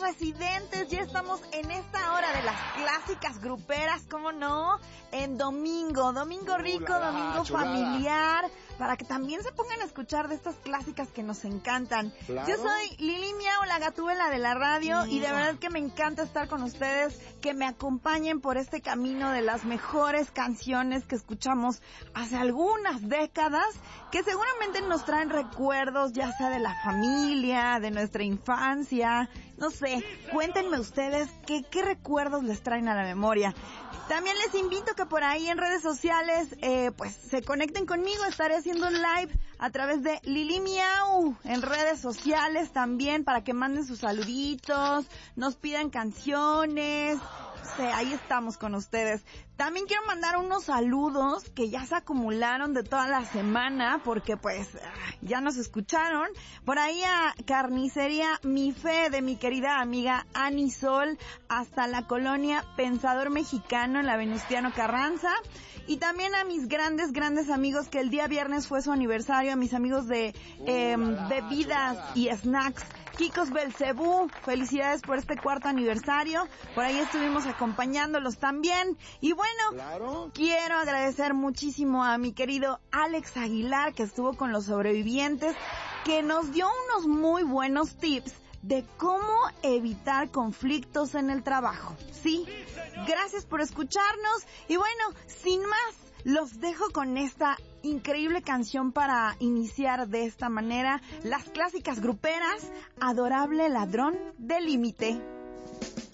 residentes, ya estamos en esta hora de las clásicas gruperas, ¿cómo no? En domingo rico, domingo familiar, para que también se pongan a escuchar de estas clásicas que nos encantan. Claro. Yo soy Lili Miau, la gatúbela de la radio, y de verdad que me encanta estar con ustedes, que me acompañen por este camino de las mejores canciones que escuchamos hace algunas décadas, que seguramente nos traen recuerdos, ya sea de la familia, de nuestra infancia, no sé, cuéntenme ustedes qué recuerdos les traen a la memoria. También les invito que por ahí en redes sociales, pues se conecten conmigo. Estaré haciendo un live a través de Lili Miau en redes sociales también, para que manden sus saluditos, nos pidan canciones. Sí, ahí estamos con ustedes. También quiero mandar unos saludos que ya se acumularon de toda la semana, porque pues ya nos escucharon. Por ahí a Carnicería Mi Fe, de mi querida amiga Ani Sol, hasta la colonia Pensador Mexicano en la Venustiano Carranza. Y también a mis grandes amigos, que el día viernes fue su aniversario, a mis amigos de bebidas y snacks, Kikos Belcebú, felicidades por este 4º aniversario. Por ahí estuvimos acompañándolos también. Y bueno, claro, quiero agradecer muchísimo a mi querido Alex Aguilar, que estuvo con los sobrevivientes, que nos dio unos muy buenos tips de cómo evitar conflictos en el trabajo. Sí, gracias por escucharnos. Y bueno, sin más, los dejo con esta increíble canción para iniciar de esta manera las clásicas gruperas, Adorable Ladrón del Límite.